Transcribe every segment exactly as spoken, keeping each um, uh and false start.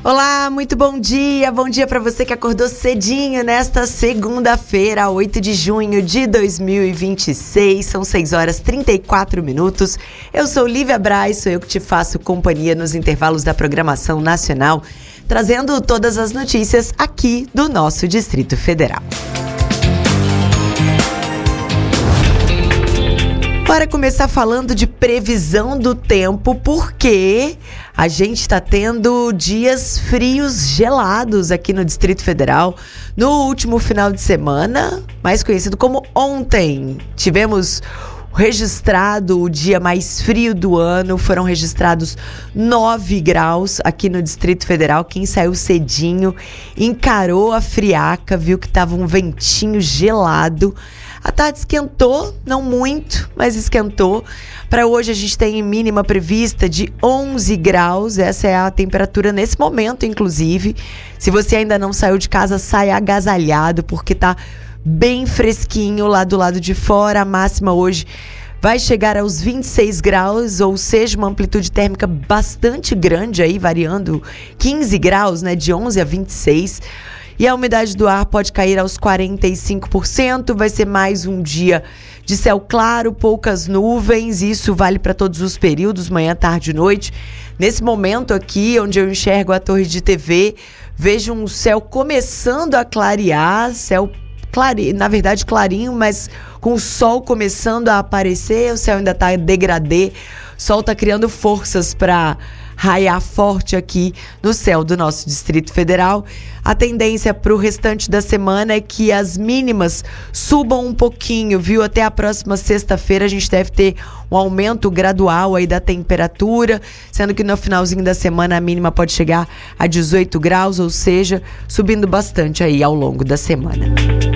Olá, muito bom dia, bom dia para você que acordou cedinho nesta segunda-feira, oito de junho de dois mil e vinte e seis, são seis horas e trinta e quatro minutos. Eu sou Lívia Braz, sou eu que te faço companhia nos intervalos da programação nacional, trazendo todas as notícias aqui do nosso Distrito Federal. Para começar falando de previsão do tempo, porque a gente está tendo dias frios gelados aqui no Distrito Federal. No último final de semana, mais conhecido como ontem, tivemos registrado o dia mais frio do ano. Foram registrados nove graus aqui no Distrito Federal. Quem saiu cedinho encarou a friaca, viu que estava um ventinho gelado. A tarde esquentou, não muito, mas esquentou. Para hoje a gente tem mínima prevista de onze graus, essa é a temperatura nesse momento, inclusive. Se você ainda não saiu de casa, saia agasalhado, porque tá bem fresquinho lá do lado de fora. A máxima hoje vai chegar aos vinte e seis graus, ou seja, uma amplitude térmica bastante grande aí, variando quinze graus, né, de onze a vinte e seis. E a umidade do ar pode cair aos quarenta e cinco por cento. Vai ser mais um dia de céu claro, poucas nuvens. Isso vale para todos os períodos, manhã, tarde e noite. Nesse momento aqui, onde eu enxergo a torre de T V, vejo um céu começando a clarear, céu clarinho, na verdade clarinho, mas com o sol começando a aparecer. O céu ainda está degradê. O sol está criando forças para raiar forte aqui no céu do nosso Distrito Federal. A tendência para o restante da semana é que as mínimas subam um pouquinho, viu? Até a próxima sexta-feira a gente deve ter um aumento gradual aí da temperatura, sendo que no finalzinho da semana a mínima pode chegar a dezoito graus, ou seja, subindo bastante aí ao longo da semana.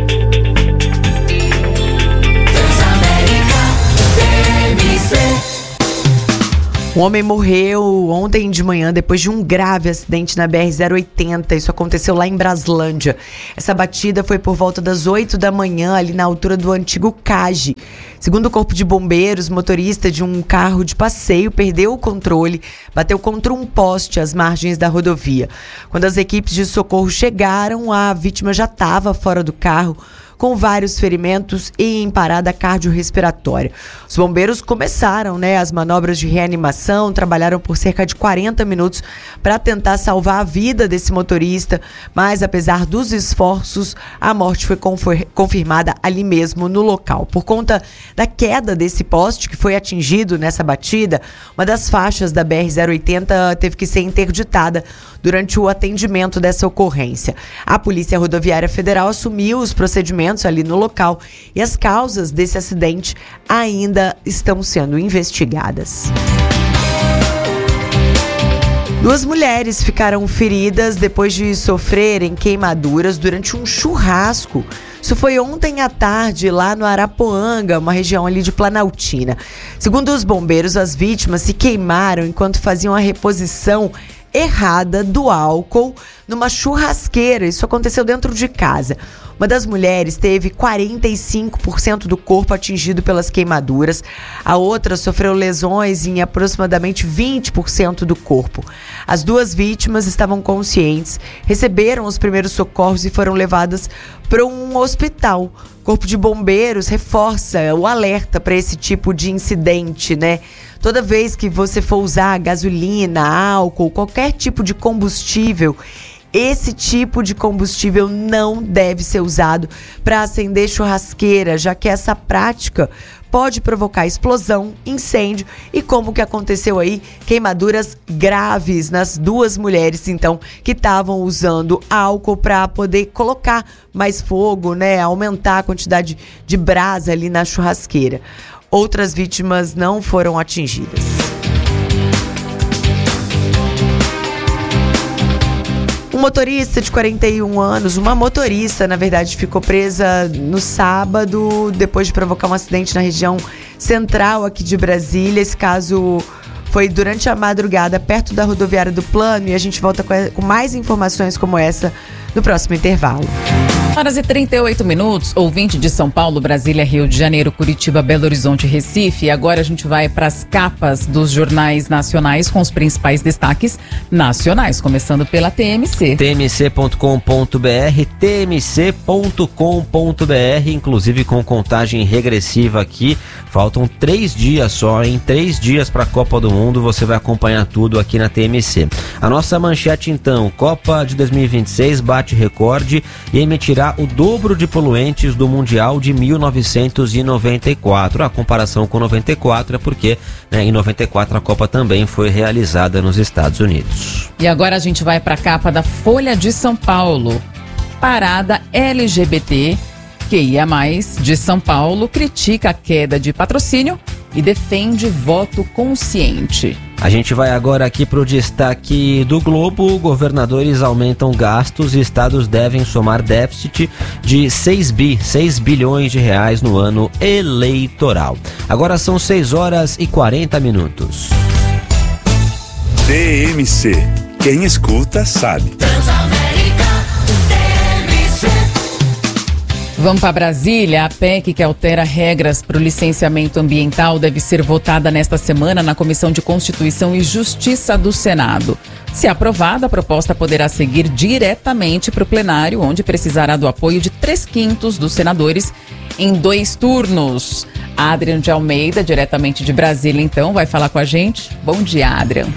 Um homem morreu ontem de manhã depois de um grave acidente na B R zero oitenta. Isso aconteceu lá em Braslândia. Essa batida foi por volta das oito da manhã, ali na altura do antigo C A G. Segundo o Corpo de Bombeiros, o motorista de um carro de passeio perdeu o controle, bateu contra um poste às margens da rodovia. Quando as equipes de socorro chegaram, a vítima já estava fora do carro, com vários ferimentos e em parada cardiorrespiratória. Os bombeiros começaram, né, as manobras de reanimação, trabalharam por cerca de quarenta minutos para tentar salvar a vida desse motorista, mas apesar dos esforços, a morte foi confer- confirmada ali mesmo no local. Por conta da queda desse poste que foi atingido nessa batida, uma das faixas da B R zero oitenta teve que ser interditada durante o atendimento dessa ocorrência. A Polícia Rodoviária Federal assumiu os procedimentos ali no local e as causas desse acidente ainda estão sendo investigadas. Duas mulheres ficaram feridas depois de sofrerem queimaduras durante um churrasco. Isso foi ontem à tarde lá no Arapoanga, uma região ali de Planaltina. Segundo os bombeiros, as vítimas se queimaram enquanto faziam a reposição errada do álcool numa churrasqueira. Isso aconteceu dentro de casa. Uma das mulheres teve quarenta e cinco por cento do corpo atingido pelas queimaduras. A outra sofreu lesões em aproximadamente vinte por cento do corpo. As duas vítimas estavam conscientes, receberam os primeiros socorros e foram levadas para um hospital. O Corpo de Bombeiros reforça o alerta para esse tipo de incidente, né? Toda vez que você for usar gasolina, álcool, qualquer tipo de combustível, esse tipo de combustível não deve ser usado para acender churrasqueira, já que essa prática pode provocar explosão, incêndio e, como que aconteceu aí, queimaduras graves nas duas mulheres, então, que estavam usando álcool para poder colocar mais fogo, né, aumentar a quantidade de brasa ali na churrasqueira. Outras vítimas não foram atingidas. Um motorista de quarenta e um anos, uma motorista, na verdade, ficou presa no sábado depois de provocar um acidente na região central aqui de Brasília. Esse caso foi durante a madrugada, perto da rodoviária do Plano, e a gente volta com mais informações como essa no próximo intervalo. Horas e trinta e oito minutos, ouvinte de São Paulo, Brasília, Rio de Janeiro, Curitiba, Belo Horizonte, Recife. E agora a gente vai para as capas dos jornais nacionais com os principais destaques nacionais, começando pela T M C. T M C ponto com ponto B R, T M C ponto com ponto B R, inclusive com contagem regressiva aqui. Faltam três dias só, em três dias para a Copa do Mundo. Você vai acompanhar tudo aqui na T M C. A nossa manchete então: Copa de dois mil e vinte e seis bate recorde e emitirá o dobro de poluentes do Mundial de mil novecentos e noventa e quatro. A comparação com noventa e quatro é porque, né, em noventa e quatro a Copa também foi realizada nos Estados Unidos. E agora a gente vai para a capa da Folha de São Paulo. Parada L G B T Q I A mais, de São Paulo critica a queda de patrocínio e defende voto consciente. A gente vai agora aqui para o destaque do Globo. Governadores aumentam gastos e estados devem somar déficit de seis bilhões de reais no ano eleitoral. Agora são seis horas e quarenta minutos. T M C. Quem escuta sabe. Vamos para Brasília. A P E C que altera regras para o licenciamento ambiental deve ser votada nesta semana na Comissão de Constituição e Justiça do Senado. Se aprovada, a proposta poderá seguir diretamente para o plenário, onde precisará do apoio de três quintos dos senadores em dois turnos. Adrian de Almeida, diretamente de Brasília, então, vai falar com a gente. Bom dia, Adrian.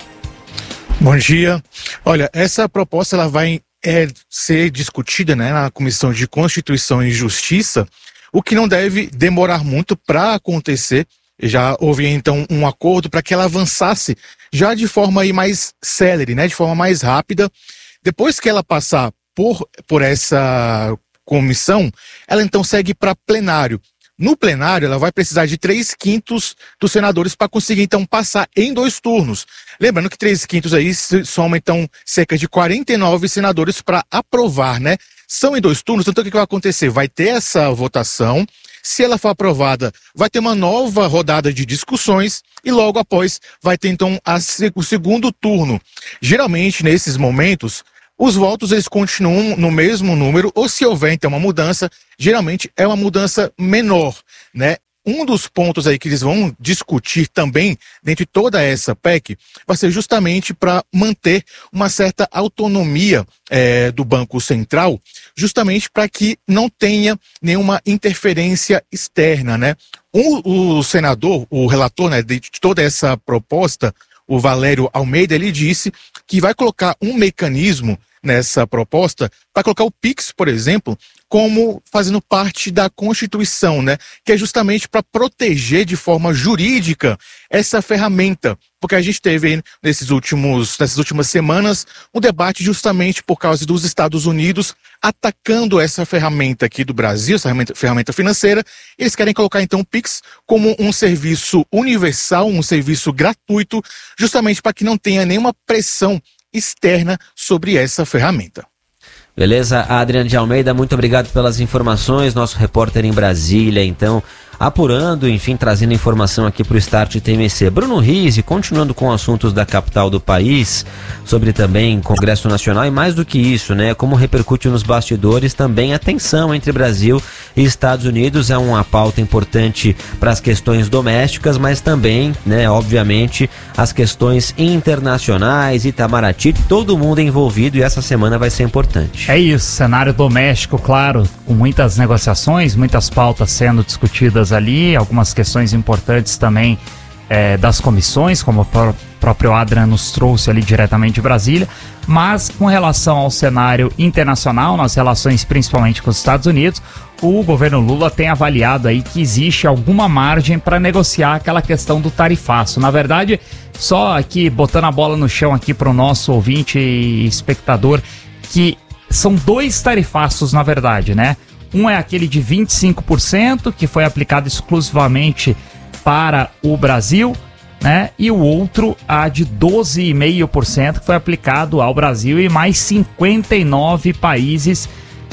Bom dia. Olha, essa proposta ela vai É ser discutida, né, na Comissão de Constituição e Justiça, o que não deve demorar muito para acontecer. Já houve então um acordo para que ela avançasse já de forma aí mais célere, né, de forma mais rápida. Depois que ela passar por, por essa comissão, ela então segue para plenário. No plenário, ela vai precisar de três quintos dos senadores para conseguir, então, passar em dois turnos. Lembrando que três quintos aí soma, então, cerca de quarenta e nove senadores para aprovar, né? São em dois turnos, então o que vai acontecer? Vai ter essa votação. Se ela for aprovada, vai ter uma nova rodada de discussões e logo após vai ter, então, a, o segundo turno. Geralmente, nesses momentos, os votos eles continuam no mesmo número, ou se houver então uma mudança, geralmente é uma mudança menor, né? Um dos pontos aí que eles vão discutir também, dentro de toda essa P E C, vai ser justamente para manter uma certa autonomia é, do Banco Central, justamente para que não tenha nenhuma interferência externa, né? O, o senador, o relator, né, de toda essa proposta, o Valério Almeida, ele disse que vai colocar um mecanismo nessa proposta para colocar o Pix, por exemplo, como fazendo parte da Constituição, né? Que é justamente para proteger de forma jurídica essa ferramenta. Porque a gente teve nesses últimos, nessas últimas semanas um debate justamente por causa dos Estados Unidos atacando essa ferramenta aqui do Brasil, essa ferramenta, ferramenta financeira. Eles querem colocar então o Pix como um serviço universal, um serviço gratuito, justamente para que não tenha nenhuma pressão externa sobre essa ferramenta. Beleza, Adriano de Almeida, muito obrigado pelas informações, nosso repórter em Brasília, então, apurando, enfim, trazendo informação aqui para o Start T M C. Bruno Rizzi, continuando com assuntos da capital do país, sobre também Congresso Nacional e mais do que isso, né, como repercute nos bastidores também a tensão entre Brasil e Estados Unidos. É uma pauta importante para as questões domésticas, mas também, né, obviamente, as questões internacionais, Itamaraty, todo mundo envolvido, e essa semana vai ser importante. É isso, cenário doméstico, claro, com muitas negociações, muitas pautas sendo discutidas ali, algumas questões importantes também é, das comissões, como o pró- próprio Adrian nos trouxe ali diretamente de Brasília, mas com relação ao cenário internacional, nas relações principalmente com os Estados Unidos, o governo Lula tem avaliado aí que existe alguma margem para negociar aquela questão do tarifaço. Na verdade, só aqui botando a bola no chão aqui para o nosso ouvinte e espectador, que são dois tarifaços, na verdade, né? Um é aquele de vinte e cinco por cento, que foi aplicado exclusivamente para o Brasil, né? E o outro, a de doze vírgula cinco por cento, que foi aplicado ao Brasil e mais cinquenta e nove países.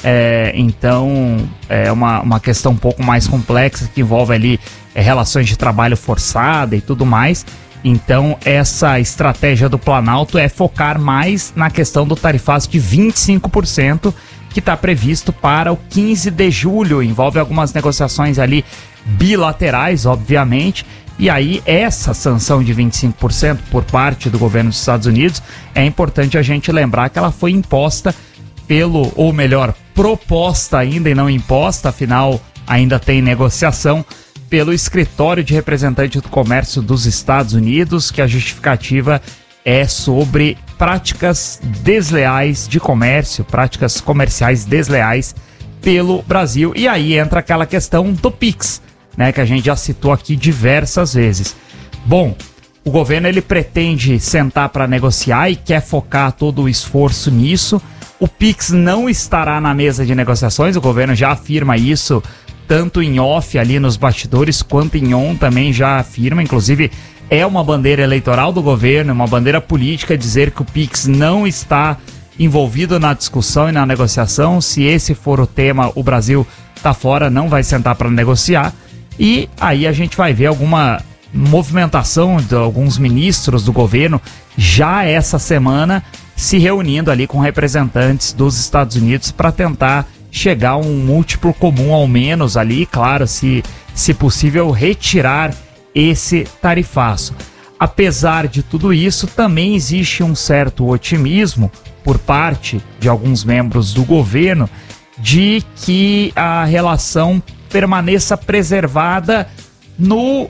É, então, é uma, uma questão um pouco mais complexa, que envolve ali é, relações de trabalho forçada e tudo mais. Então, essa estratégia do Planalto é focar mais na questão do tarifaço de vinte e cinco por cento, que está previsto para o quinze de julho. Envolve algumas negociações ali bilaterais, obviamente. E aí essa sanção de vinte e cinco por cento por parte do governo dos Estados Unidos, é importante a gente lembrar que ela foi imposta pelo, ou melhor, proposta ainda e não imposta, afinal ainda tem negociação, pelo Escritório de Representante do Comércio dos Estados Unidos, que a justificativa é sobre práticas desleais de comércio, práticas comerciais desleais pelo Brasil. E aí entra aquela questão do Pix, né, que a gente já citou aqui diversas vezes. Bom, o governo ele pretende sentar para negociar e quer focar todo o esforço nisso. O Pix não estará na mesa de negociações, o governo já afirma isso, tanto em off ali nos bastidores, quanto em on também já afirma. Inclusive, é uma bandeira eleitoral do governo, uma bandeira política dizer que o Pix não está envolvido na discussão e na negociação. Se esse for o tema, o Brasil está fora, não vai sentar para negociar. E aí a gente vai ver alguma movimentação de alguns ministros do governo já essa semana se reunindo ali com representantes dos Estados Unidos para tentar chegar a um múltiplo comum ao menos ali, claro, se, se possível retirar esse tarifaço. Apesar de tudo isso, também existe um certo otimismo por parte de alguns membros do governo de que a relação permaneça preservada no,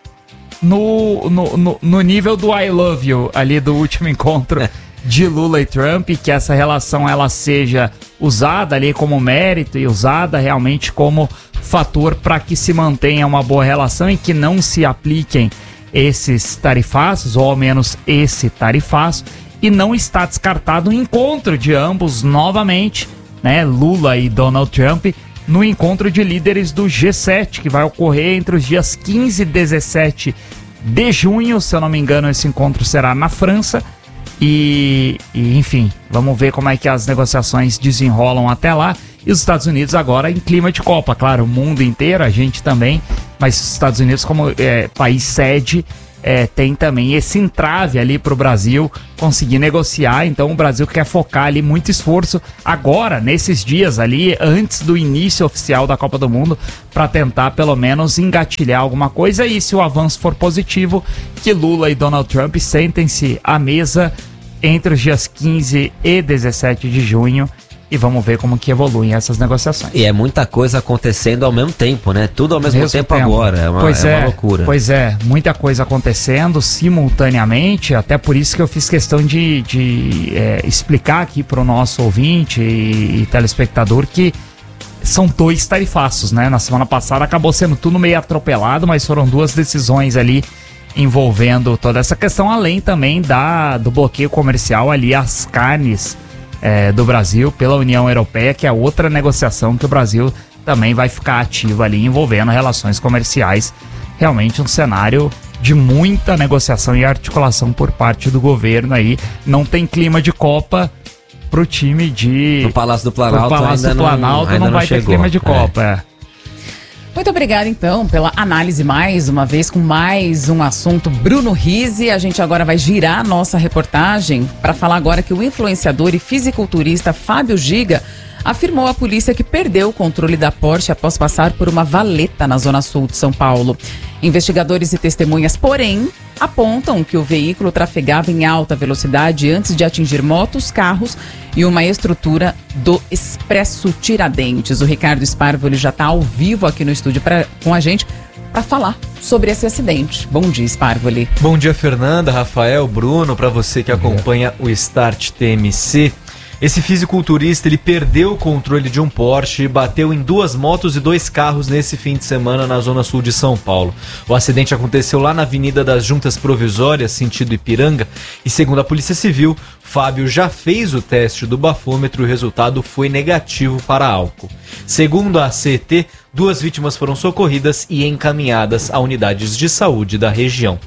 no, no, no, no nível do I love you, ali do último encontro de Lula e Trump, que essa relação ela seja usada ali como mérito e usada realmente como fator para que se mantenha uma boa relação e que não se apliquem esses tarifaços, ou ao menos esse tarifaço, e não está descartado o encontro de ambos novamente, né, Lula e Donald Trump, no encontro de líderes do G sete, que vai ocorrer entre os dias quinze e dezessete de junho, se eu não me engano, esse encontro será na França, e, e enfim, vamos ver como é que as negociações desenrolam até lá. E os Estados Unidos agora em clima de Copa, claro, o mundo inteiro, a gente também, mas os Estados Unidos como é, país sede, é, tem também esse entrave ali para o Brasil conseguir negociar. Então o Brasil quer focar ali muito esforço agora, nesses dias ali, antes do início oficial da Copa do Mundo, para tentar pelo menos engatilhar alguma coisa. E se o avanço for positivo, que Lula e Donald Trump sentem-se à mesa entre os dias quinze e dezessete de junho. E vamos ver como que evoluem essas negociações. E é muita coisa acontecendo ao mesmo tempo, né? Tudo ao mesmo, mesmo tempo, tempo agora. É uma, pois é, é uma loucura. Pois é, muita coisa acontecendo simultaneamente. Até por isso que eu fiz questão de, de é, explicar aqui para o nosso ouvinte e, e telespectador que são dois tarifaços, né? Na semana passada acabou sendo tudo meio atropelado, mas foram duas decisões ali envolvendo toda essa questão, além também da, do bloqueio comercial ali às carnes É, do Brasil pela União Europeia, que é outra negociação que o Brasil também vai ficar ativo ali, envolvendo relações comerciais. Realmente um cenário de muita negociação e articulação por parte do governo aí. Não tem clima de Copa pro time de... No Palácio do Planalto, pro Palácio ainda do Planalto não, não, não vai chegou. ter clima de Copa, é. é. Muito obrigada, então, pela análise mais uma vez, com mais um assunto. Bruno Rizzi, a gente agora vai girar a nossa reportagem para falar agora que o influenciador e fisiculturista Fábio Giga afirmou à polícia que perdeu o controle da Porsche após passar por uma valeta na zona sul de São Paulo. Investigadores e testemunhas, porém, apontam que o veículo trafegava em alta velocidade antes de atingir motos, carros e uma estrutura do Expresso Tiradentes. O Ricardo Sparvo ele já está ao vivo aqui no estúdio pra, com a gente para falar sobre esse acidente. Bom dia, Sparvoli. Bom dia, Fernanda, Rafael, Bruno, para você que acompanha o Start T M C. Esse fisiculturista, ele perdeu o controle de um Porsche e bateu em duas motos e dois carros nesse fim de semana na zona sul de São Paulo. O acidente aconteceu lá na Avenida das Juntas Provisórias, sentido Ipiranga, e segundo a Polícia Civil, Fábio já fez o teste do bafômetro e o resultado foi negativo para álcool. Segundo a A C T, duas vítimas foram socorridas e encaminhadas a unidades de saúde da região.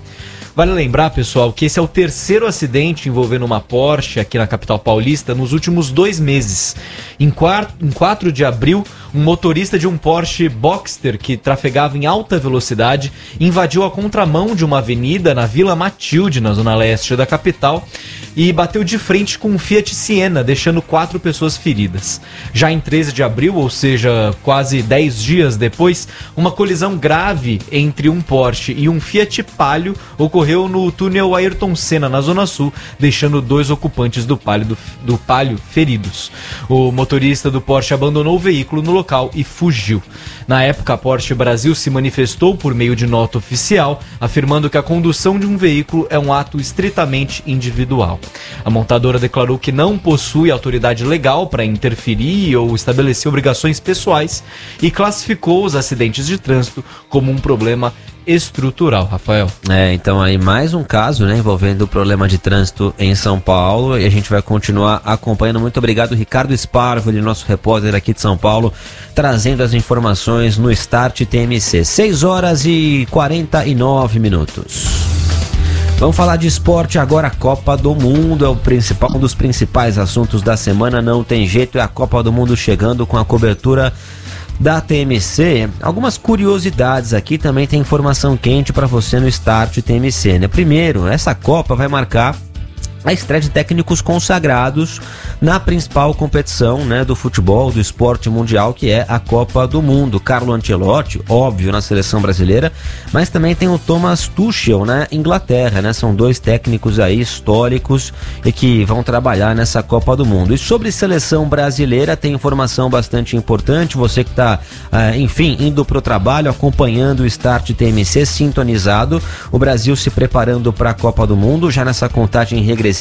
Vale lembrar, pessoal, que esse é o terceiro acidente envolvendo uma Porsche aqui na capital paulista nos últimos dois meses. Em quatro de abril, um motorista de um Porsche Boxster que trafegava em alta velocidade invadiu a contramão de uma avenida na Vila Matilde, na zona leste da capital, e bateu de frente com um Fiat Siena, deixando quatro pessoas feridas. Já em treze de abril, ou seja, quase dez dias depois, uma colisão grave entre um Porsche e um Fiat Palio ocorreu no túnel Ayrton Senna, na Zona Sul, deixando dois ocupantes do Palio, do, do Palio feridos. O motorista do Porsche abandonou o veículo no local e fugiu. Na época, a Porsche Brasil se manifestou por meio de nota oficial, afirmando que a condução de um veículo é um ato estritamente individual. A montadora declarou que não possui autoridade legal para interferir ou estabelecer obrigações pessoais e classificou os acidentes de trânsito como um problema estrutural, Rafael. É, então aí mais um caso, né, envolvendo o problema de trânsito em São Paulo, e a gente vai continuar acompanhando. Muito obrigado, Ricardo Sparvoli, nosso repórter aqui de São Paulo, trazendo as informações no Start T M C. seis horas e quarenta e nove minutos. Vamos falar de esporte agora. A Copa do Mundo é o principal, um dos principais assuntos da semana, não tem jeito, é a Copa do Mundo chegando com a cobertura da T M C. Algumas curiosidades aqui, também tem informação quente para você no Start T M C, né? Primeiro, essa Copa vai marcar a estreia de técnicos consagrados na principal competição, né, do futebol, do esporte mundial, que é a Copa do Mundo. Carlo Ancelotti, óbvio, na seleção brasileira, mas também tem o Thomas Tuchel na Inglaterra, né? São dois técnicos aí históricos e que vão trabalhar nessa Copa do Mundo. E sobre seleção brasileira, tem informação bastante importante. Você que está, uh, enfim, indo para o trabalho, acompanhando o Start T M C, sintonizado. O Brasil se preparando para a Copa do Mundo, já nessa contagem regressiva.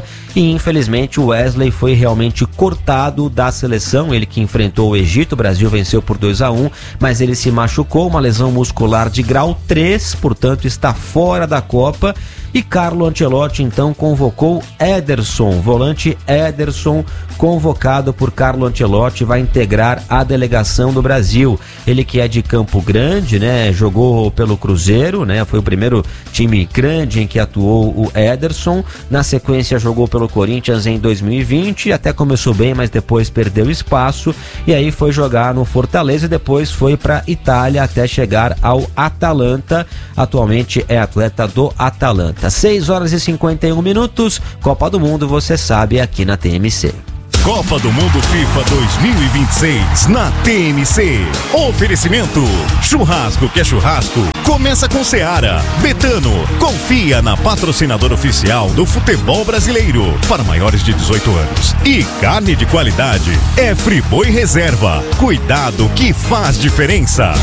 E infelizmente o Wesley foi realmente cortado da seleção, ele que enfrentou o Egito. O Brasil venceu por dois a um, mas ele se machucou, uma lesão muscular de grau três, portanto está fora da Copa. E Carlo Ancelotti então convocou Ederson, volante Ederson, convocado por Carlo Ancelotti, vai integrar a delegação do Brasil. Ele que é de Campo Grande, né? Jogou pelo Cruzeiro, né? Foi o primeiro time grande em que atuou o Ederson. Na sequência jogou pelo Corinthians em dois mil e vinte, até começou bem, mas depois perdeu espaço. E aí foi jogar no Fortaleza e depois foi para Itália até chegar ao Atalanta. Atualmente é atleta do Atalanta. seis horas e cinquenta e um minutos, Copa do Mundo, você sabe, aqui na T M C. Copa do Mundo FIFA dois mil e vinte e seis na T M C. Oferecimento: churrasco que é churrasco, começa com Seara. Betano, confia na patrocinadora oficial do futebol brasileiro para maiores de dezoito anos. E carne de qualidade é Friboi Reserva. Cuidado que faz diferença.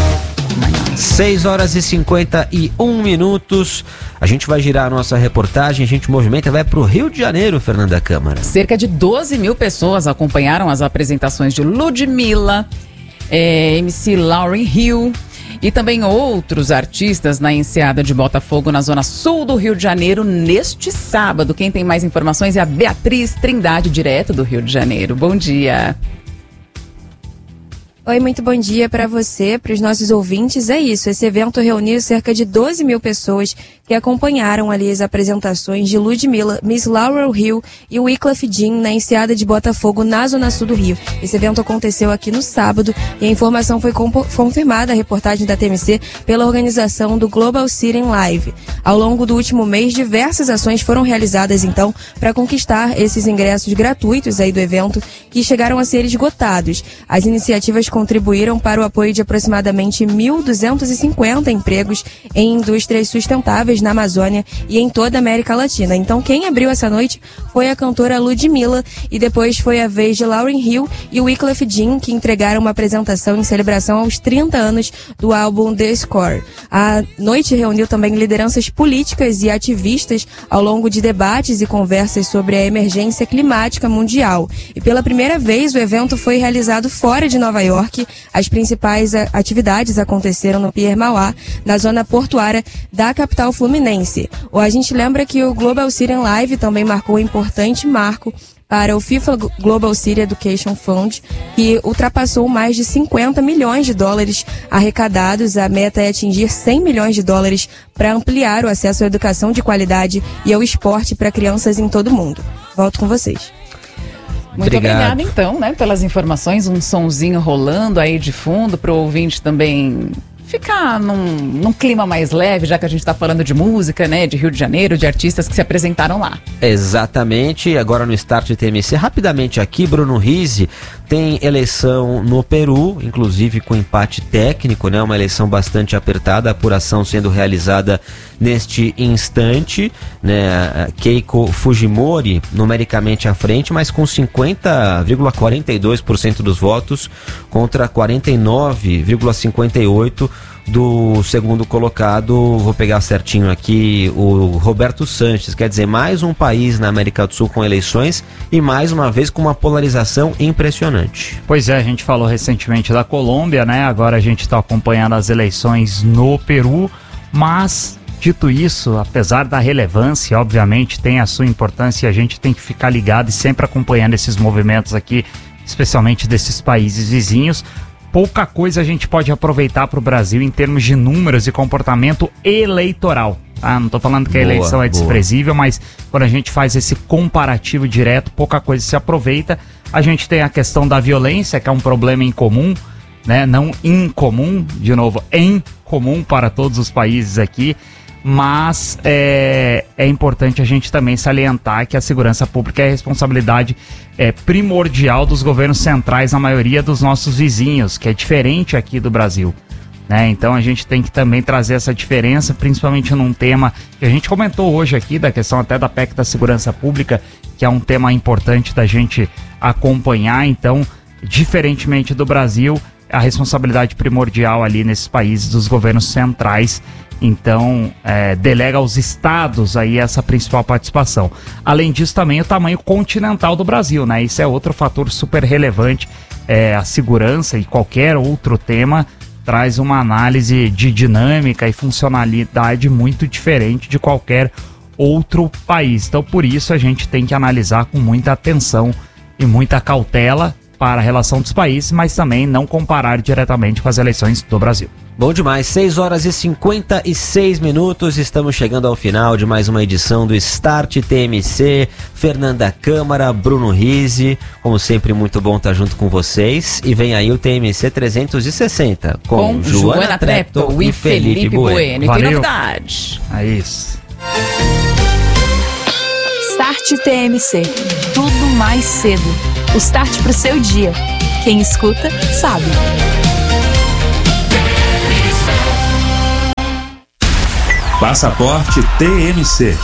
seis horas e cinquenta e um minutos. A gente vai girar a nossa reportagem, a gente movimenta, vai para o Rio de Janeiro, Fernanda Câmara. Cerca de doze mil pessoas acompanharam as apresentações de Ludmilla, é, M C Lauryn Hill e também outros artistas na Enseada de Botafogo, na zona sul do Rio de Janeiro, neste sábado. Quem tem mais informações é a Beatriz Trindade, direto do Rio de Janeiro. Bom dia. Oi, muito bom dia para você, para os nossos ouvintes. É isso, esse evento reuniu cerca de doze mil pessoas que acompanharam ali as apresentações de Ludmilla, Miss Lauryn Hill e Wyclef Jean na Enseada de Botafogo, na zona sul do Rio. Esse evento aconteceu aqui no sábado e a informação foi confirmada, a reportagem da T M C, pela organização do Global City Live. Ao longo do último mês, diversas ações foram realizadas, então, para conquistar esses ingressos gratuitos aí do evento, que chegaram a ser esgotados. As iniciativas contribuíram para o apoio de aproximadamente mil duzentos e cinquenta empregos em indústrias sustentáveis na Amazônia e em toda a América Latina. Então, quem abriu essa noite foi a cantora Ludmilla e depois foi a vez de Lauryn Hill e Wyclef Jean, que entregaram uma apresentação em celebração aos trinta anos do álbum The Score. A noite reuniu também lideranças políticas e ativistas ao longo de debates e conversas sobre a emergência climática mundial. E pela primeira vez o evento foi realizado fora de Nova York, York. As principais a, atividades aconteceram no Pier Mauá, na zona portuária da capital fluminense. Ou a gente lembra que o Global City Live também marcou um importante marco para o FIFA Global City Education Fund, que ultrapassou mais de cinquenta milhões de dólares arrecadados. A meta é atingir cem milhões de dólares para ampliar o acesso à educação de qualidade e ao esporte para crianças em todo o mundo. Volto com vocês. Muito Obrigado. obrigada, então, né, pelas informações. Um sonzinho rolando aí de fundo para o ouvinte também ficar num, num clima mais leve, já que a gente está falando de música, né, de Rio de Janeiro, de artistas que se apresentaram lá. Exatamente, agora no Start T M C, rapidamente aqui, Bruno Rizzi, tem eleição no Peru, inclusive com empate técnico, né, uma eleição bastante apertada, a apuração sendo realizada neste instante, né, Keiko Fujimori numericamente à frente, mas com cinquenta vírgula quarenta e dois por cento dos votos contra quarenta e nove vírgula cinquenta e oito por cento do segundo colocado, vou pegar certinho aqui, o Roberto Sanches. Quer dizer, mais um país na América do Sul com eleições e mais uma vez com uma polarização impressionante. Pois é, a gente falou recentemente da Colômbia, né? Agora a gente está acompanhando as eleições no Peru, mas dito isso, apesar da relevância, obviamente tem a sua importância e a gente tem que ficar ligado e sempre acompanhando esses movimentos aqui, especialmente desses países vizinhos. Pouca coisa a gente pode aproveitar para o Brasil em termos de números e comportamento eleitoral. Tá? Não estou falando que a Boa, eleição é boa. desprezível, mas quando a gente faz esse comparativo direto, pouca coisa se aproveita. A gente tem a questão da violência, que é um problema em comum, né? Não incomum, de novo, em comum para todos os países aqui. Mas é, é importante a gente também salientar que a segurança pública é responsabilidade é, primordial dos governos centrais na maioria dos nossos vizinhos, que é diferente aqui do Brasil, né? Então a gente tem que também trazer essa diferença, principalmente num tema que a gente comentou hoje aqui, da questão até da P E C da segurança pública, que é um tema importante da gente acompanhar. Então, diferentemente do Brasil, a responsabilidade primordial ali nesses países dos governos centrais. Então, é, delega aos estados aí essa principal participação. Além disso, também o tamanho continental do Brasil, né? Isso é outro fator super relevante. É, a segurança e qualquer outro tema traz uma análise de dinâmica e funcionalidade muito diferente de qualquer outro país. Então, por isso, a gente tem que analisar com muita atenção e muita cautela para a relação dos países, mas também não comparar diretamente com as eleições do Brasil. Bom demais, seis horas e cinquenta e seis minutos, estamos chegando ao final de mais uma edição do Start T M C. Fernanda Câmara, Bruno Rizzi, como sempre, muito bom estar junto com vocês. E vem aí o T M C trezentos e sessenta com, com Joana, Joana Treptow Treptow e e Felipe, Felipe Bueno. Bueno. E tem Valeu. novidade. É isso. Start T M C. Tudo mais cedo. O start pro seu dia. Quem escuta, sabe. Passaporte T M C.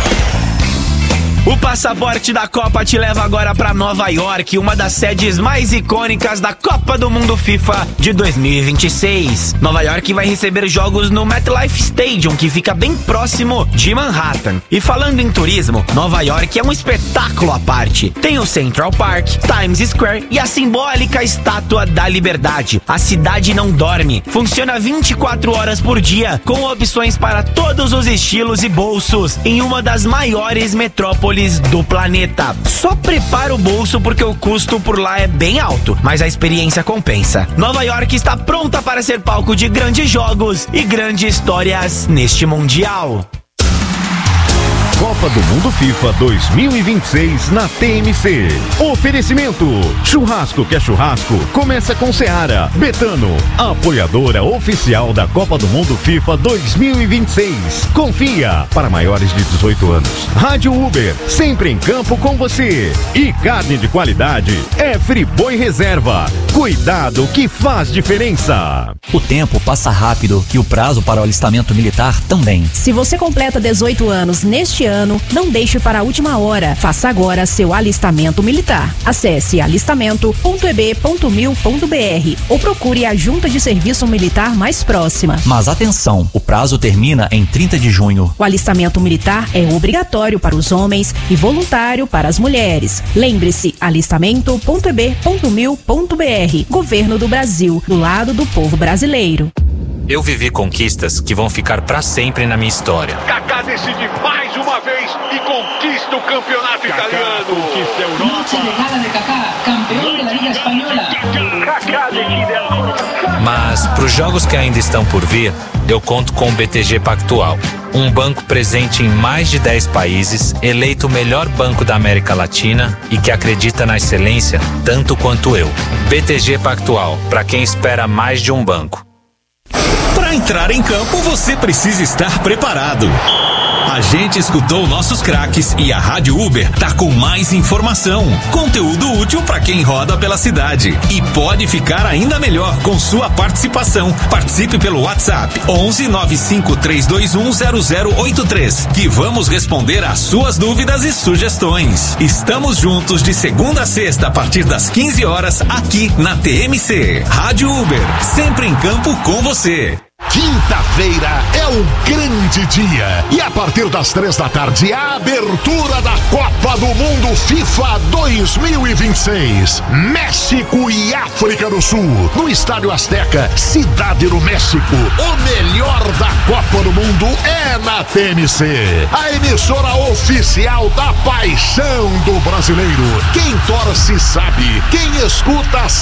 O passaporte da Copa te leva agora para Nova York, uma das sedes mais icônicas da Copa do Mundo FIFA de dois mil e vinte e seis. Nova York vai receber jogos no MetLife Stadium, que fica bem próximo de Manhattan. E falando em turismo, Nova York é um espetáculo à parte. Tem o Central Park, Times Square e a simbólica Estátua da Liberdade. A cidade não dorme, funciona vinte e quatro horas por dia, com opções para todos os estilos e bolsos, em uma das maiores metrópoles do planeta. Só prepara o bolso porque o custo por lá é bem alto, mas a experiência compensa. Nova York está pronta para ser palco de grandes jogos e grandes histórias neste Mundial. Copa do Mundo FIFA dois mil e vinte e seis na T M C. Oferecimento: Churrasco que é churrasco, começa com Seara. Betano, apoiadora oficial da Copa do Mundo FIFA dois mil e vinte e seis. Confia, para maiores de dezoito anos. Rádio Uber, sempre em campo com você. E carne de qualidade é Friboi Reserva. Cuidado que faz diferença. O tempo passa rápido e o prazo para o alistamento militar também. Se você completa dezoito anos neste ano, não deixe para a última hora. Faça agora seu alistamento militar. Acesse alistamento ponto e b ponto mil ponto b r ou procure a junta de serviço militar mais próxima. Mas atenção, o prazo termina em trinta de junho. O alistamento militar é obrigatório para os homens e voluntário para as mulheres. Lembre-se, alistamento ponto e b ponto mil ponto b r. Governo do Brasil, do lado do povo brasileiro. Eu vivi conquistas que vão ficar pra sempre na minha história. Kaká decide mais uma vez e conquista o campeonato Kaká italiano. Conquista a Europa. Noche de gala de Kaká, campeão da Liga Espanhola. Kaká decide a... Mas pros jogos que ainda estão por vir, eu conto com o B T G Pactual. Um banco presente em mais de dez países, eleito o melhor banco da América Latina e que acredita na excelência tanto quanto eu. B T G Pactual, para quem espera mais de um banco. Para entrar em campo, você precisa estar preparado. A gente escutou nossos craques e a Rádio Uber tá com mais informação, conteúdo útil para quem roda pela cidade e pode ficar ainda melhor com sua participação. Participe pelo WhatsApp onze nove cinco três dois um zero zero oito três, que vamos responder às suas dúvidas e sugestões. Estamos juntos de segunda a sexta a partir das quinze horas aqui na T M C. Rádio Uber, sempre em campo com você. Quinta-feira é o grande dia e a partir das três da tarde a abertura da Copa do Mundo FIFA dois mil e vinte e seis, México e África do Sul, no Estádio Azteca, Cidade do México. O melhor da Copa do Mundo é na T M C, a emissora oficial da paixão do brasileiro. Quem torce sabe, quem escuta